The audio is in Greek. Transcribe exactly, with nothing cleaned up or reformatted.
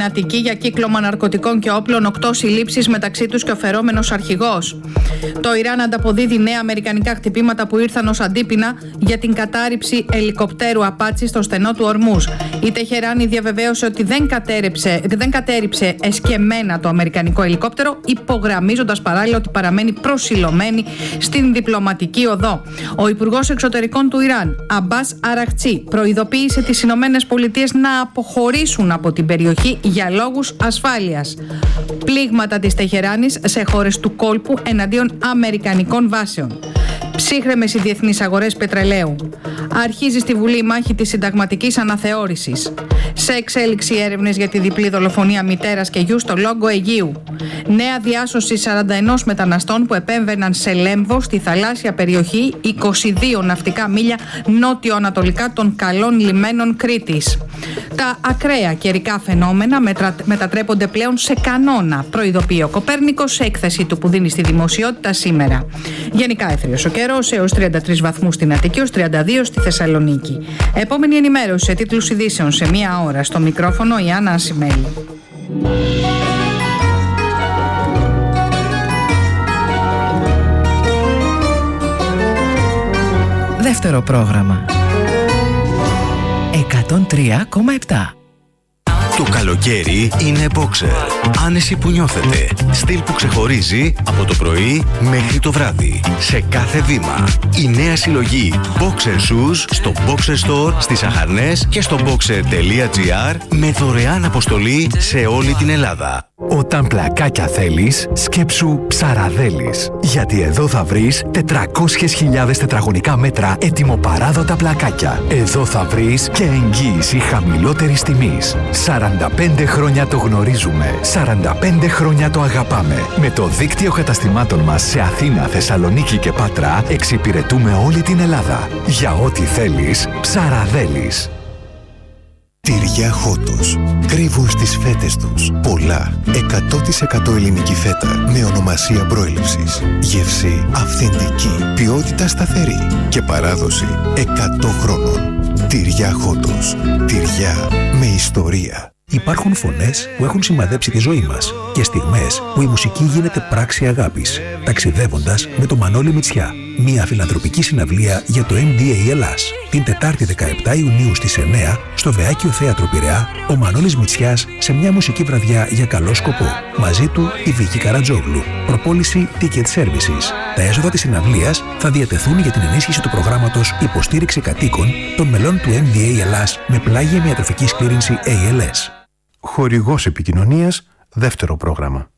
Αττική για κύκλωμα ναρκωτικών και όπλων, οκτώ συλλήψεις, μεταξύ τους και ο φερόμενος αρχηγός. Το Ιράν ανταποδίδει νέα αμερικανικά χτυπήματα που ήρθαν ως αντίπεινα για την κατάρριψη ελικοπτέρου Απάτσι στο στενό του Ορμούζ. Η Τεχεράνη διαβεβαίωσε ότι δεν κατέρριψε, δεν κατέρριψε εσκεμμένα το αμερικανικό ελικόπτερο, υπογραμμίζοντας παράλληλα ότι παραμένει προσιλωμένη στην διπλωματική οδό. Ο Υπουργός Εξωτερικών του Ιράν, Αμπάς Αραχτσί, προειδοποίησε τις Ηνωμένες Πολιτείες να αποχωρήσουν από την περιοχή για λόγους ασφάλειας. Πλήγματα της Τεχεράνης σε χώρες του κόλπου εναντίον αμερικανικών βάσεων. Ψύχρεμες οι διεθνείς αγορές πετρελαίου. Αρχίζει στη Βουλή η μάχη της συνταγματικής αναθεώρησης. Σε εξέλιξη έρευνες για τη διπλή δολοφονία μητέρας και γιου στο Λόγκο Αιγαίου. Νέα διάσωση σαράντα ένα μεταναστών που επέμβαιναν σε Λέμβο, στη θαλάσσια περιοχή είκοσι δύο ναυτικά μίλια νότιο-ανατολικά των καλών λιμένων Κρήτης. Τα ακραία καιρικά φαινόμενα μετρα... μετατρέπονται πλέον σε κανόνα, προειδοποιεί ο Κοπέρνικος σε έκθεση του που δίνει στη δημοσιότητα σήμερα. Γενικά έθριος ο καιρός, έως τριάντα τρεις βαθμούς στην Αττική, έως τριάντα δύο στη Θεσσαλονίκη. Επόμενη ενημέρωση σε τίτλους ειδήσεων σε μία ώρα. Στο μικρόφωνο η Άννα Ασημέλη. Δεύτερο πρόγραμμα. εκατόν τρία κόμμα επτά. Το καλοκαίρι είναι boxer. Άνεση που νιώθετε. Στυλ που ξεχωρίζει από το πρωί μέχρι το βράδυ. Σε κάθε βήμα. Η νέα συλλογή Boxer Shoes στο Boxer Store, στις Αχαρνές και στο boxer τελεία gr με δωρεάν αποστολή σε όλη την Ελλάδα. Όταν πλακάκια θέλεις, σκέψου Ψαραδέλης. Γιατί εδώ θα βρεις τετρακόσιες χιλιάδες τετραγωνικά μέτρα ετοιμοπαράδοτα πλακάκια. Εδώ θα βρεις και εγγύηση χαμηλότερης τιμής. σαράντα πέντε χρόνια το γνωρίζουμε. σαράντα πέντε χρόνια το αγαπάμε. Με το δίκτυο καταστημάτων μας σε Αθήνα, Θεσσαλονίκη και Πάτρα εξυπηρετούμε όλη την Ελλάδα. Για ό,τι θέλεις, Ψαραδέλης. Τυριά Χότος. Κρύβουν στις φέτες τους πολλά. εκατό τοις εκατό ελληνική φέτα με ονομασία προέλευσης. Γεύση αυθεντική. Ποιότητα σταθερή. Και παράδοση εκατό χρόνων. Τυριά Χότος. Τυριά με ιστορία. Υπάρχουν φωνές που έχουν σημαδέψει τη ζωή μας και στιγμές που η μουσική γίνεται πράξη αγάπης. Ταξιδεύοντας με το Μανώλη Μητσιά. Μια φιλανθρωπική συναυλία για το εμ ντι έι Ελλάς. Την Τετάρτη δεκαεπτά Ιουνίου στις εννιά στο Βεάκιο Θέατρο Πειραιά, ο Μανώλης Μητσιάς σε μια μουσική βραδιά για καλό σκοπό. Μαζί του η Βίκη Καρατζόγλου. Προπόληση Ticket Services. Τα έσοδα της συναυλίας θα διατεθούν για την ενίσχυση του προγράμματος υποστήριξη κατοίκων των μελών του εμ ντι έι Ελλάς με πλάγια μυατροφική σκλήρυνση έι ελ ες. Χορηγός επικοινωνίας, δεύτερο πρόγραμμα.